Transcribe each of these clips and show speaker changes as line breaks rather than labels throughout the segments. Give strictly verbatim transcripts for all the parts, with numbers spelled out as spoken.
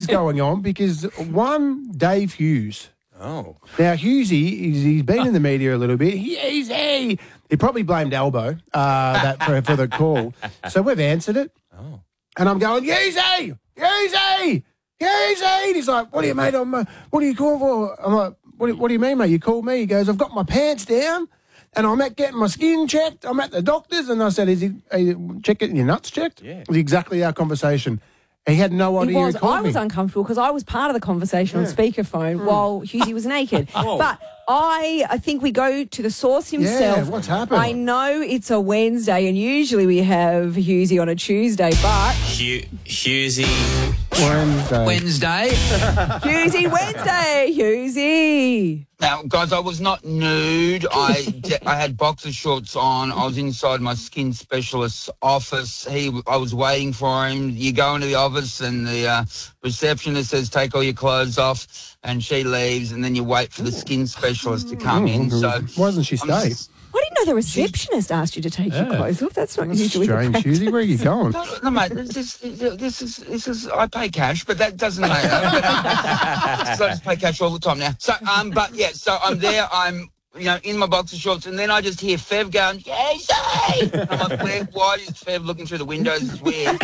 going on because one, Dave Hughes.
Oh.
Now, Hughesy, he's, he's been in the media a little bit. He, he's, he, he probably blamed Albo uh, that for, for the call. So we've answered it.
Oh.
And I'm going, Hughesy! Hughesy! Hughesy! And he's like, what do you, mate? I'm, uh, what do you call for? I'm like, what do, what do you mean, mate? You called me? He goes, I've got my pants down and I'm at getting my skin checked. I'm at the doctor's. And I said, is he, are you check getting your nuts checked?
Yeah.
It was exactly our conversation. He had no idea.
He was.
He called
I was
me.
uncomfortable because I was part of the conversation
Yeah.
on speakerphone
Mm.
while Hughesy was naked. But I, I think we go to the source himself.
Yeah, what's happened?
I know it's a Wednesday, and usually we have Hughesy on a Tuesday, but
Hugh, Hughesy.
Wednesday.
Wednesday.
Hughesy Wednesday, Hughesy.
Now, guys, I was not nude. I, I had boxer shorts on. I was inside my skin specialist's office. He, I was waiting for him. You go into the office and the uh, receptionist says, take all your clothes off, and she leaves, and then you wait for the skin specialist to come in. So
why doesn't she stay?
I didn't know the receptionist asked you to take your
Yeah.
clothes off. That's not
That's
usually the
strange,
practice.
Hughesy. Where are you going?
No, no, mate, this is, this is, this is, I pay cash, but that doesn't matter. So I just pay cash all the time now. So, um, but yeah, so I'm there, I'm, you know, in my boxer shorts, and then I just hear Fev going, Hughesy! And I'm like, where, why is Fev looking through the windows? It's weird.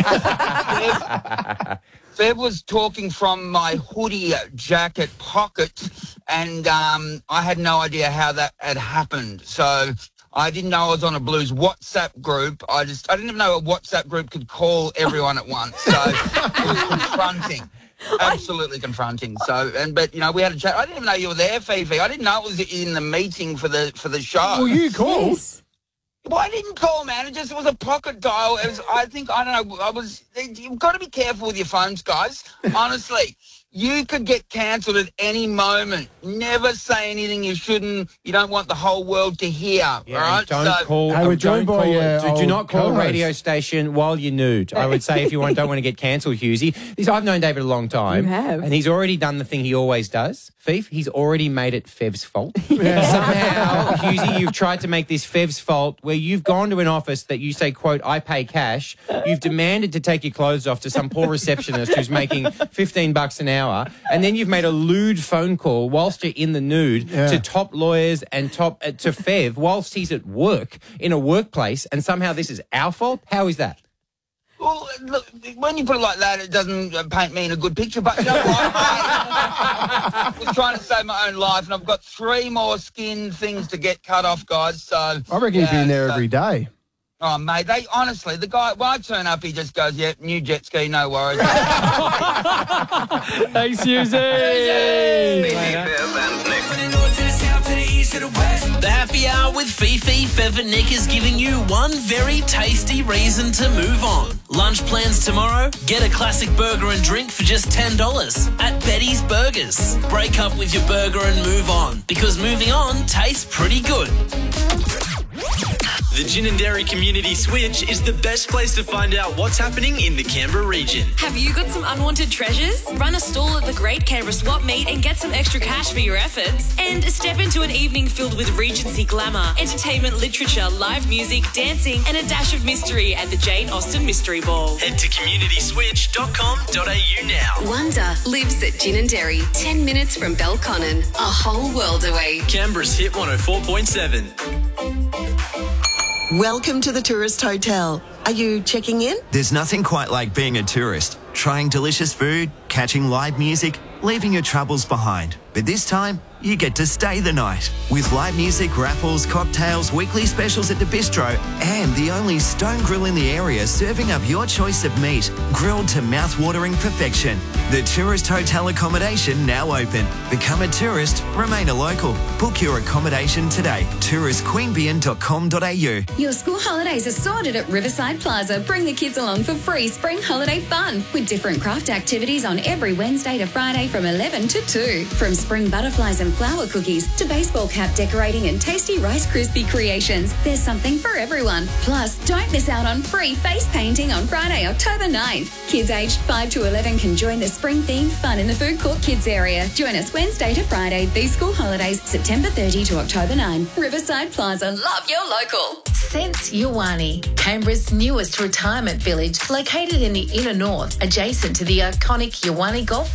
Fev, Fev was talking from my hoodie jacket pocket, and um, I had no idea how that had happened. So I didn't know I was on a Blues WhatsApp group. I just, I didn't even know a WhatsApp group could call everyone at once. So it was confronting. Absolutely confronting. So, and but you know, we had a chat. I didn't even know you were there, Fifi. I didn't know it was in the meeting for the for the show.
Well, you called.
Yes.
Well, I didn't call, man. It just it was a pocket dial. It was, I think, I don't know. I was. You've got to be careful with your phones, guys. Honestly. You could get cancelled at any moment. Never say anything you shouldn't. You don't want the whole world to hear.
Yeah,
all right?
Don't
So-
call.
Hey, we're
don't
joined by,
call
uh,
do, do
old
not call a
co-host.
radio station while you're nude. I would say if you want, don't want to get cancelled, Hughesy. This, I've known David a long time.
You have.
And he's already done the thing he always does. Fief, he's already made it Fev's fault. Somehow, Hughesy, you've tried to make this Fev's fault where you've gone to an office that you say, quote, I pay cash. You've demanded to take your clothes off to some poor receptionist who's making fifteen bucks an hour. And then you've made a lewd phone call whilst you're in the nude
Yeah.
to top lawyers and top uh, to Fev whilst he's at work in a workplace, and somehow this is our fault? How is that?
Well, look, when you put it like that, it doesn't uh, paint me in a good picture. But you know what? I was trying to save my own life, and I've got three more skin things to get cut off, guys. So
I reckon he'd be in there
so-
every day.
Oh, mate, they honestly, the guy, when I turn up, he just goes, yeah, new jet ski, no worries.
Thanks, Hughesy.
The Happy Hour with Fifi, Fev and Nick is giving you one very tasty reason to move on. Lunch plans tomorrow? Get a classic burger and drink for just ten dollars at Betty's Burgers. Break up with your burger and move on, because moving on tastes pretty good.
The Gin and Dairy Community Switch is the best place to find out what's happening in the Canberra region.
Have you got some unwanted treasures? Run a stall at the Great Canberra Swap Meet and get some extra cash for your efforts. And step into an evening filled with Regency glamour, entertainment, literature, live music, dancing, and a dash of mystery at the Jane Austen Mystery Ball.
Head to community switch dot com dot a u now.
Wonder lives at Gin and Dairy, ten minutes from Belconnen, a whole world away.
Canberra's Hit one oh four point seven.
Welcome to the Tourist Hotel. Are you checking in?
There's nothing quite like being a tourist. Trying delicious food, catching live music, leaving your troubles behind. But this time, you get to stay the night. With live music, raffles, cocktails, weekly specials at the bistro, and the only stone grill in the area serving up your choice of meat, grilled to mouth-watering perfection. The Tourist Hotel accommodation now open. Become a tourist, remain a local. Book your accommodation today. tourist queanbeyan dot com dot a u.
Your school holidays are sorted at Riverside Plaza. Bring the kids along for free spring holiday fun with different craft activities on every Wednesday to Friday from eleven to two. From spring butterflies and flower cookies to baseball cap decorating and tasty Rice Krispie creations, there's something for everyone. Plus, don't miss out on free face painting on Friday, October ninth. Kids aged five to eleven can join the spring-themed fun in the food court kids area. Join us Wednesday to Friday, these school holidays, September thirtieth to October ninth. Riverside Plaza. Love your local.
Sense Yawani, Canberra's newest retirement village, located in the inner north, adjacent to the iconic Yawani Golf